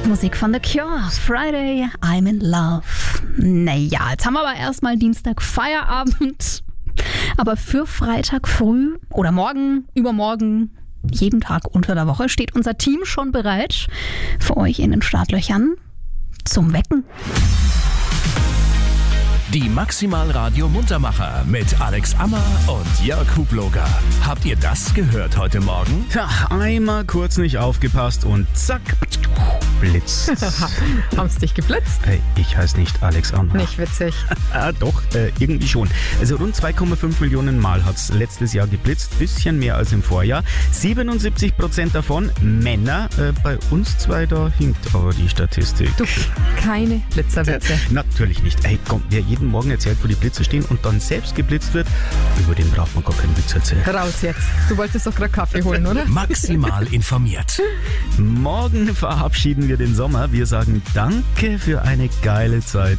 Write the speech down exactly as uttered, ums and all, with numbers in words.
Musik von The Cure, Friday, I'm in Love. Naja, jetzt haben wir aber erstmal Dienstag Feierabend. Aber für Freitag früh oder morgen, übermorgen, jeden Tag unter der Woche steht unser Team schon bereit für euch in den Startlöchern zum Wecken. Die Maximal Radio Muntermacher mit Alex Ammer und Jörg Hubloger. Habt ihr das gehört heute Morgen? Ja, einmal kurz nicht aufgepasst und zack, blitzt. Haben's dich geblitzt? Hey, ich heiße nicht Alex Ammer. Nicht witzig. Ah, doch, äh, irgendwie schon. Also rund zwei Komma fünf Millionen Mal hat's letztes Jahr geblitzt, bisschen mehr als im Vorjahr. siebenundsiebzig Prozent davon Männer. Äh, bei uns zwei, da hinkt aber die Statistik. Du, keine Blitzerwitze. Natürlich nicht. Hey, komm, wer jeden Morgen erzählt, wo die Blitze stehen und dann selbst geblitzt wird, über den braucht man gar keinen Witz erzählen. Raus jetzt. Du wolltest doch gerade Kaffee holen, oder? Maximal informiert. Morgen verabschieden wir den Sommer. Wir sagen Danke für eine geile Zeit.